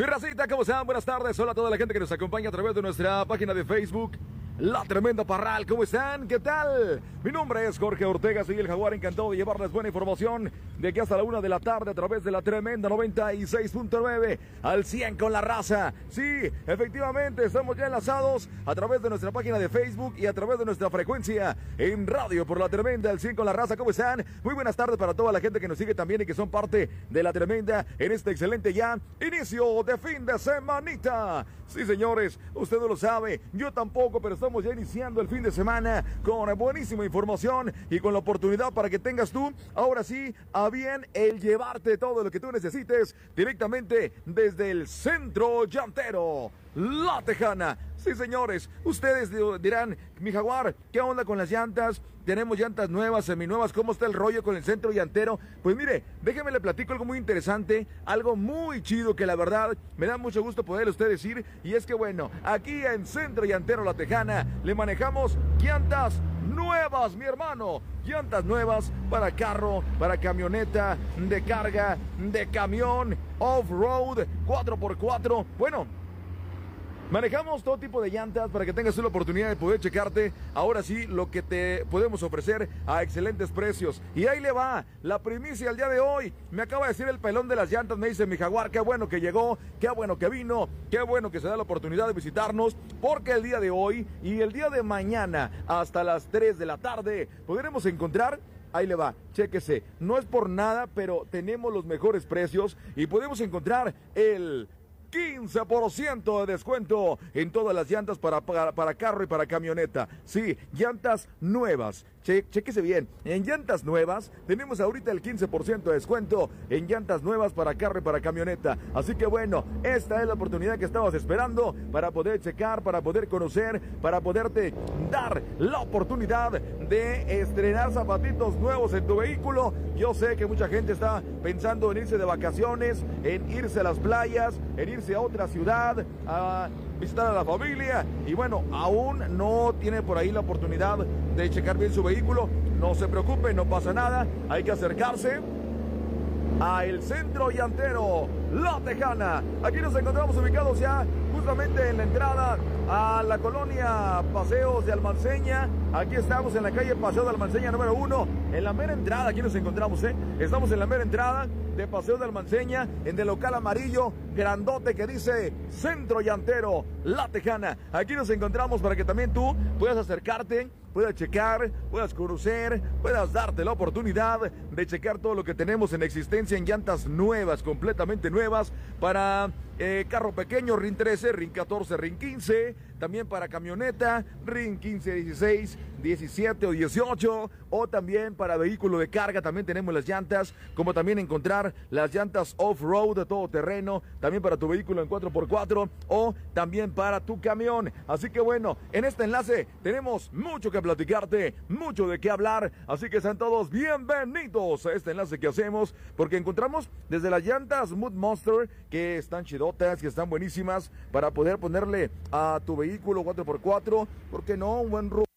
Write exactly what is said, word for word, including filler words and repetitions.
Mi racita, ¿cómo están? Buenas tardes. Hola a toda la gente que nos acompaña a través de nuestra página de Facebook, La Tremenda Parral. ¿Cómo están? ¿Qué tal? Mi nombre es Jorge Ortega, soy el Jaguar, encantado de llevarles buena información de aquí hasta la una de la tarde a través de la Tremenda noventa y seis punto nueve al cien con la raza. Sí, efectivamente, estamos ya enlazados a través de nuestra página de Facebook y a través de nuestra frecuencia en radio por la Tremenda, el cien con la raza. ¿Cómo están? Muy buenas tardes para toda la gente que nos sigue también y que son parte de la Tremenda en este excelente ya inicio de fin de semanita. Sí, señores, usted no lo sabe, yo tampoco, pero estamos ya iniciando el fin de semana con buenísima información y con la oportunidad para que tengas tú, ahora sí, a bien el llevarte todo lo que tú necesites directamente desde el Centro Llantero La Tejana. Sí, señores, ustedes dirán, mi Jaguar, ¿qué onda con las llantas? Tenemos llantas nuevas, seminuevas, ¿cómo está el rollo con el Centro Llantero? Pues mire, déjeme le platico algo muy interesante, algo muy chido que la verdad me da mucho gusto poderle a usted decir, y es que bueno, aquí en Centro Llantero La Tejana le manejamos llantas nuevas, mi hermano. Llantas nuevas para carro, para camioneta, de carga, de camión, off-road, cuatro por cuatro, bueno. Manejamos todo tipo de llantas para que tengas la oportunidad de poder checarte ahora sí lo que te podemos ofrecer a excelentes precios. Y ahí le va la primicia al día de hoy. Me acaba de decir el pelón de las llantas, me dice mi Jaguar, qué bueno que llegó, qué bueno que vino, qué bueno que se da la oportunidad de visitarnos, porque el día de hoy y el día de mañana hasta las tres de la tarde podremos encontrar. Ahí le va, chéquese, no es por nada, pero tenemos los mejores precios y podemos encontrar el quince por ciento de descuento en todas las llantas para, para, para carro y para camioneta. Sí, llantas nuevas. Che, chequese bien, en llantas nuevas tenemos ahorita el quince por ciento de descuento en llantas nuevas para carro y para camioneta. Así que bueno, esta es la oportunidad que estabas esperando para poder checar, para poder conocer, para poderte dar la oportunidad de estrenar zapatitos nuevos en tu vehículo. Yo sé que mucha gente está pensando en irse de vacaciones, en irse a las playas, en irse a otra ciudad, a visitar a la familia, y bueno, aún no tiene por ahí la oportunidad de checar bien su vehículo. No se preocupe, no pasa nada, hay que acercarse a el Centro Llantero La Tejana. Aquí nos encontramos ubicados ya justamente en la entrada a la colonia Paseos de Almanceña. Aquí estamos en la calle Paseo de Almanceña número uno, en la mera entrada. Aquí nos encontramos, ¿eh? Estamos en la mera entrada de Paseo de Almanceña, en el local amarillo grandote que dice Centro Llantero La Tejana. Aquí nos encontramos para que también tú puedas acercarte, puedas checar, puedas conocer, puedas darte la oportunidad de checar todo lo que tenemos en existencia en llantas nuevas, completamente nuevas, para eh, carro pequeño, R I N trece, R I N catorce, R I N quince, también para camioneta, R I N quince, dieciséis, diecisiete o dieciocho, o también para vehículo de carga. También tenemos las llantas, como también encontrar las llantas off-road de todo terreno, también para tu vehículo en cuatro por cuatro o también para tu camión. Así que bueno, en este enlace tenemos mucho que platicarte, mucho de qué hablar, así que sean todos bienvenidos a este enlace que hacemos, porque encontramos desde las llantas Mud Monster, que están chidotas, que están buenísimas para poder ponerle a tu vehículo cuatro por cuatro, ¿por qué no? Un buen rumbo